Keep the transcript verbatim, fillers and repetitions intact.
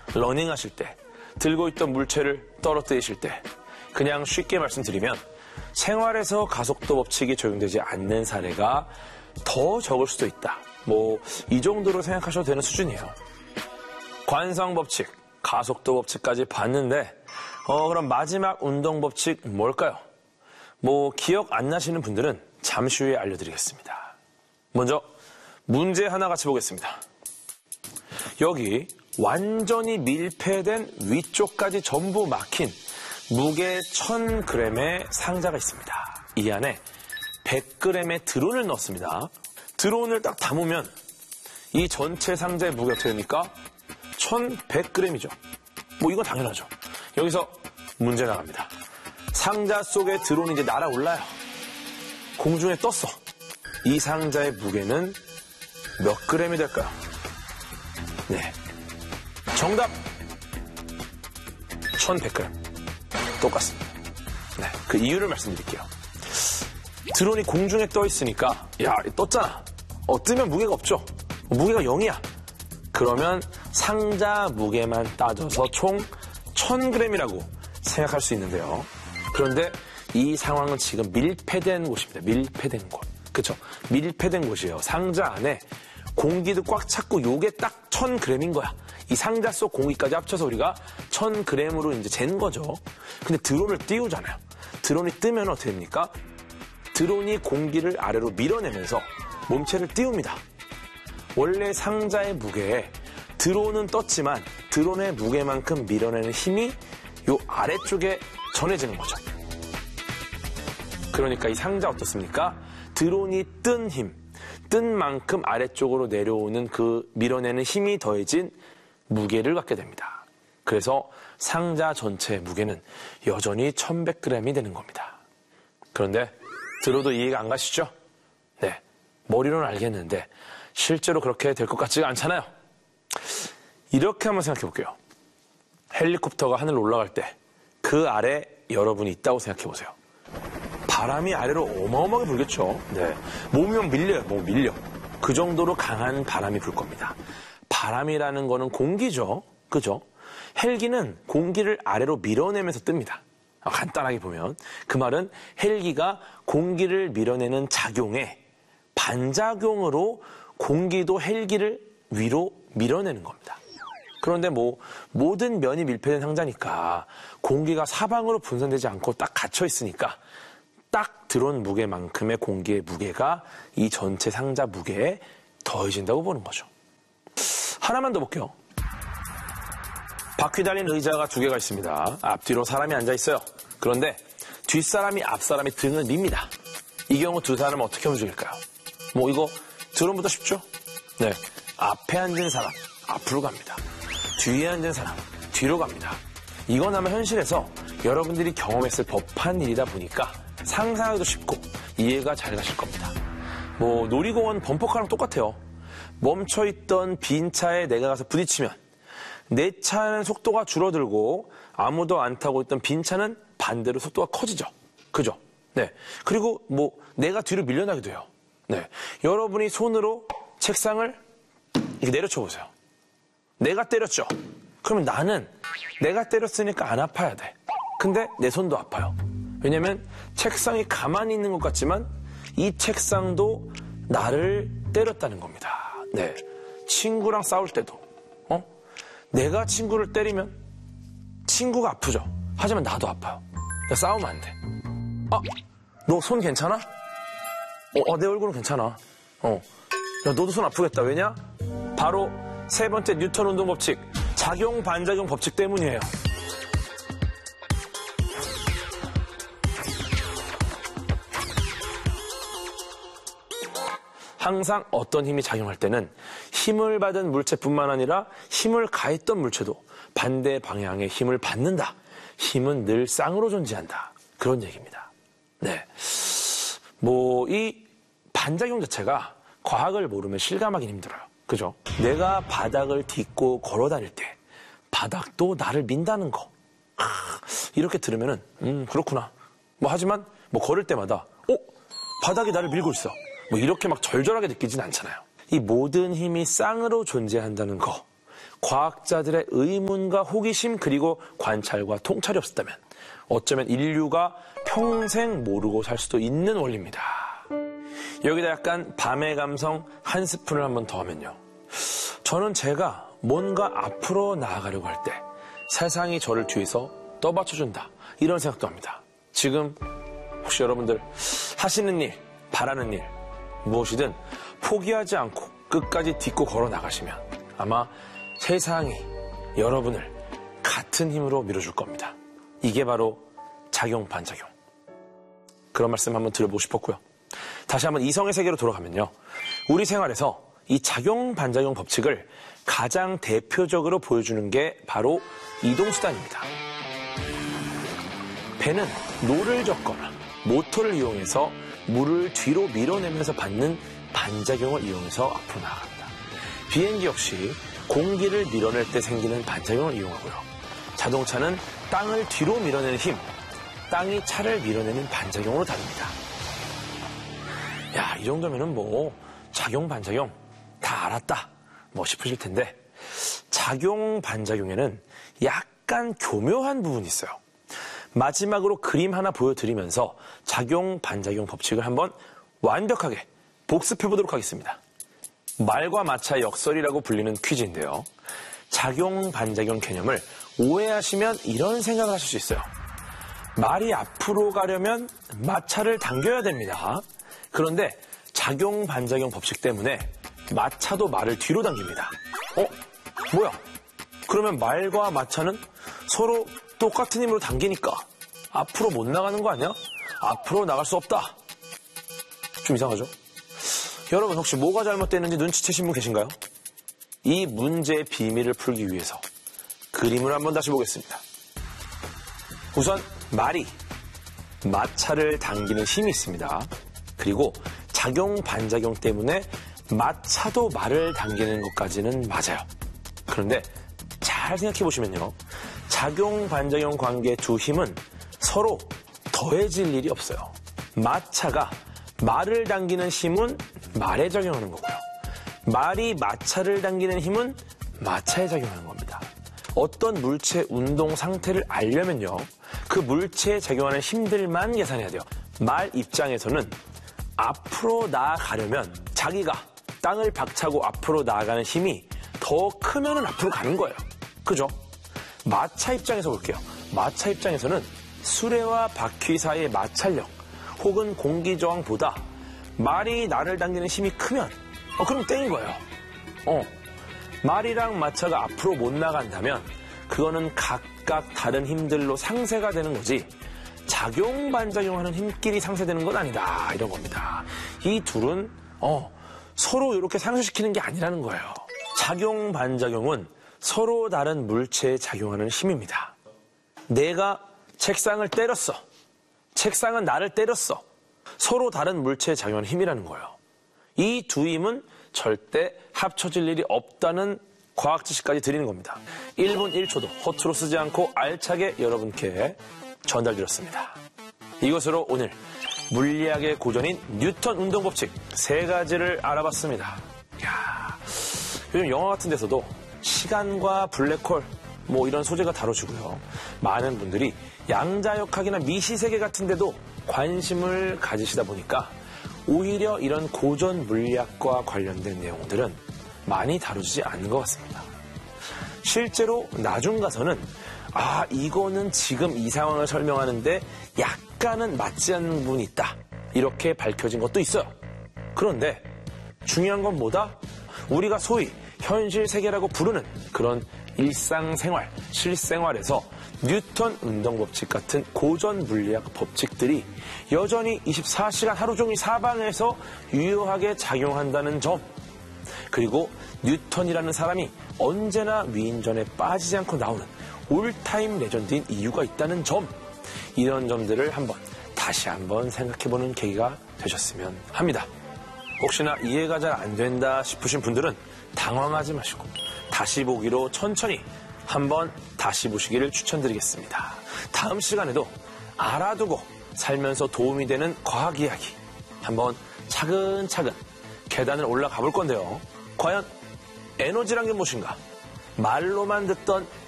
러닝 하실 때, 들고 있던 물체를 떨어뜨리실 때, 그냥 쉽게 말씀드리면 생활에서 가속도 법칙이 적용되지 않는 사례가 더 적을 수도 있다. 뭐 이 정도로 생각하셔도 되는 수준이에요. 관성 법칙, 가속도 법칙까지 봤는데 어 그럼 마지막 운동 법칙 뭘까요? 뭐 기억 안 나시는 분들은 잠시 후에 알려드리겠습니다. 먼저 문제 하나 같이 보겠습니다. 여기 완전히 밀폐된 위쪽까지 전부 막힌 무게 천 그램의 상자가 있습니다. 이 안에 백 그램의 드론을 넣었습니다. 드론을 딱 담으면 이 전체 상자의 무게가 어떻게 됩니까? 천백 그램이죠. 뭐 이건 당연하죠. 여기서 문제 나갑니다. 상자 속에 드론이 이제 날아올라요. 공중에 떴어. 이 상자의 무게는 몇 그램이 될까요? 네. 정답! 천백 그램. 똑같습니다. 네. 그 이유를 말씀드릴게요. 드론이 공중에 떠 있으니까, 야, 떴잖아. 어, 뜨면 무게가 없죠? 무게가 영이야. 그러면 상자 무게만 따져서 총 천 그램이라고 생각할 수 있는데요. 그런데 이 상황은 지금 밀폐된 곳입니다. 밀폐된 곳. 그쵸? 밀폐된 곳이에요. 상자 안에 공기도 꽉 찼고 요게 딱 천 그램인 거야. 이 상자 속 공기까지 합쳐서 우리가 천 그램으로 이제 잰 거죠. 근데 드론을 띄우잖아요. 드론이 뜨면 어떻게 됩니까? 드론이 공기를 아래로 밀어내면서 몸체를 띄웁니다. 원래 상자의 무게에 드론은 떴지만 드론의 무게만큼 밀어내는 힘이 요 아래쪽에 전해지는 거죠. 그러니까 이 상자 어떻습니까? 드론이 뜬 힘, 뜬 만큼 아래쪽으로 내려오는 그 밀어내는 힘이 더해진 무게를 갖게 됩니다. 그래서 상자 전체의 무게는 여전히 천백 그램이 되는 겁니다. 그런데 들어도 이해가 안 가시죠? 네, 머리로는 알겠는데 실제로 그렇게 될 것 같지가 않잖아요. 이렇게 한번 생각해 볼게요. 헬리콥터가 하늘로 올라갈 때 그 아래 여러분이 있다고 생각해 보세요. 바람이 아래로 어마어마하게 불겠죠. 네, 몸이 막 밀려요. 몸 밀려. 그 정도로 강한 바람이 불 겁니다. 바람이라는 거는 공기죠. 그죠? 헬기는 공기를 아래로 밀어내면서 뜹니다. 간단하게 보면 그 말은 헬기가 공기를 밀어내는 작용에 반작용으로 공기도 헬기를 위로 밀어내는 겁니다. 그런데 뭐 모든 면이 밀폐된 상자니까 공기가 사방으로 분산되지 않고 딱 갇혀 있으니까 딱 드론 무게만큼의 공기의 무게가 이 전체 상자 무게에 더해진다고 보는 거죠. 하나만 더 볼게요. 바퀴 달린 의자가 두 개가 있습니다. 앞뒤로 사람이 앉아 있어요. 그런데 뒷사람이 앞사람이 등을 밉니다. 이 경우 두 사람은 어떻게 움직일까요? 뭐 이거 드론보다 쉽죠? 네, 앞에 앉은 사람 앞으로 갑니다. 뒤에 앉은 사람 뒤로 갑니다. 이건 아마 현실에서 여러분들이 경험했을 법한 일이다 보니까 상상하기도 쉽고 이해가 잘 가실 겁니다. 뭐 놀이공원 범퍼카랑 똑같아요. 멈춰있던 빈 차에 내가 가서 부딪히면 내 차는 속도가 줄어들고 아무도 안 타고 있던 빈 차는 반대로 속도가 커지죠. 그죠? 네. 그리고 뭐 내가 뒤로 밀려나기도 해요. 네. 여러분이 손으로 책상을 이렇게 내려쳐 보세요. 내가 때렸죠. 그러면 나는 내가 때렸으니까 안 아파야 돼. 근데 내 손도 아파요. 왜냐면 책상이 가만히 있는 것 같지만 이 책상도 나를 때렸다는 겁니다. 네. 친구랑 싸울 때도 어? 내가 친구를 때리면 친구가 아프죠. 하지만 나도 아파요. 그러니까 싸우면 안 돼. 아, 너 손 괜찮아? 어, 어, 내 얼굴은 괜찮아. 어, 야, 너도 손 아프겠다. 왜냐? 바로 세 번째 뉴턴 운동 법칙, 작용 반작용 법칙 때문이에요. 항상 어떤 힘이 작용할 때는 힘을 받은 물체뿐만 아니라 힘을 가했던 물체도 반대 방향의 힘을 받는다. 힘은 늘 쌍으로 존재한다. 그런 얘기입니다. 네. 뭐, 이 반작용 자체가 과학을 모르면 실감하기 힘들어요. 그죠? 내가 바닥을 딛고 걸어 다닐 때 바닥도 나를 민다는 거. 하, 이렇게 들으면은, 음, 그렇구나. 뭐, 하지만, 뭐, 걸을 때마다, 어? 바닥이 나를 밀고 있어. 뭐, 이렇게 막 절절하게 느끼진 않잖아요. 이 모든 힘이 쌍으로 존재한다는 거. 과학자들의 의문과 호기심 그리고 관찰과 통찰이 없었다면 어쩌면 인류가 평생 모르고 살 수도 있는 원리입니다. 여기다 약간 밤의 감성 한 스푼을 한번 더하면요. 저는 제가 뭔가 앞으로 나아가려고 할 때 세상이 저를 뒤에서 떠받쳐준다. 이런 생각도 합니다. 지금 혹시 여러분들 하시는 일, 바라는 일 무엇이든 포기하지 않고 끝까지 딛고 걸어 나가시면 아마 세상이 여러분을 같은 힘으로 밀어줄 겁니다. 이게 바로 작용, 반작용. 그런 말씀 한번 들어보고 싶었고요. 다시 한번 이성의 세계로 돌아가면요. 우리 생활에서 이 작용, 반작용 법칙을 가장 대표적으로 보여주는 게 바로 이동수단입니다. 배는 노를 젓거나 모터를 이용해서 물을 뒤로 밀어내면서 받는 반작용을 이용해서 앞으로 나아갑니다. 비행기 역시 공기를 밀어낼 때 생기는 반작용을 이용하고요. 자동차는 땅을 뒤로 밀어내는 힘, 땅이 차를 밀어내는 반작용으로 다릅니다. 야, 이 정도면은 뭐 작용, 반작용 다 알았다 뭐 싶으실 텐데 작용, 반작용에는 약간 교묘한 부분이 있어요. 마지막으로 그림 하나 보여드리면서 작용, 반작용 법칙을 한번 완벽하게 복습해보도록 하겠습니다. 말과 마차의 역설이라고 불리는 퀴즈인데요. 작용, 반작용 개념을 오해하시면 이런 생각을 하실 수 있어요. 말이 앞으로 가려면 마차를 당겨야 됩니다. 그런데 작용, 반작용 법칙 때문에 마차도 말을 뒤로 당깁니다. 어? 뭐야? 그러면 말과 마차는 서로 똑같은 힘으로 당기니까 앞으로 못 나가는 거 아니야? 앞으로 나갈 수 없다. 좀 이상하죠? 여러분 혹시 뭐가 잘못됐는지 눈치채신 분 계신가요? 이 문제의 비밀을 풀기 위해서 그림을 한번 다시 보겠습니다. 우선 말이 마차를 당기는 힘이 있습니다. 그리고 작용, 반작용 때문에 마차도 말을 당기는 것까지는 맞아요. 그런데 잘 생각해 보시면요. 작용, 반작용 관계 두 힘은 서로 더해질 일이 없어요. 마차가 말을 당기는 힘은 말에 작용하는 거고요. 말이 마차를 당기는 힘은 마차에 작용하는 겁니다. 어떤 물체 운동 상태를 알려면요. 그 물체에 작용하는 힘들만 계산해야 돼요. 말 입장에서는 앞으로 나아가려면 자기가 땅을 박차고 앞으로 나아가는 힘이 더 크면은 앞으로 가는 거예요. 그죠? 마차 입장에서 볼게요. 마차 입장에서는 수레와 바퀴 사이의 마찰력 혹은 공기 저항보다 말이 나를 당기는 힘이 크면 어, 그럼 땡인 거예요. 어, 말이랑 마차가 앞으로 못 나간다면 그거는 각각 다른 힘들로 상쇄가 되는 거지 작용, 반작용하는 힘끼리 상쇄되는 건 아니다 이런 겁니다. 이 둘은 어, 서로 이렇게 상쇄시키는 게 아니라는 거예요. 작용, 반작용은 서로 다른 물체에 작용하는 힘입니다. 내가 책상을 때렸어. 책상은 나를 때렸어. 서로 다른 물체에 작용하는 힘이라는 거예요. 이 두 힘은 절대 합쳐질 일이 없다는 과학 지식까지 드리는 겁니다. 일 분 일 초도 허투루 쓰지 않고 알차게 여러분께 전달드렸습니다. 이것으로 오늘 물리학의 고전인 뉴턴 운동법칙 세 가지를 알아봤습니다. 이야, 요즘 영화 같은 데서도 시간과 블랙홀 뭐 이런 소재가 다뤄지고요. 많은 분들이 양자역학이나 미시세계 같은 데도 관심을 가지시다 보니까 오히려 이런 고전 물리학과 관련된 내용들은 많이 다루지 않는 것 같습니다. 실제로 나중 가서는 아 이거는 지금 이 상황을 설명하는데 약간은 맞지 않는 부분이 있다 이렇게 밝혀진 것도 있어요. 그런데 중요한 건 뭐다? 우리가 소위 현실 세계라고 부르는 그런 일상생활, 실생활에서 뉴턴 운동법칙 같은 고전 물리학 법칙들이 여전히 이십사 시간 하루 종일 사방에서 유효하게 작용한다는 점, 그리고 뉴턴이라는 사람이 언제나 위인전에 빠지지 않고 나오는 올타임 레전드인 이유가 있다는 점, 이런 점들을 한번 다시 한번 생각해보는 계기가 되셨으면 합니다. 혹시나 이해가 잘 안 된다 싶으신 분들은 당황하지 마시고 다시 보기로 천천히 한번 다시 보시기를 추천드리겠습니다. 다음 시간에도 알아두고 살면서 도움이 되는 과학 이야기 한번 차근차근 계단을 올라가 볼 건데요. 과연 에너지란 게 무엇인가? 말로만 듣던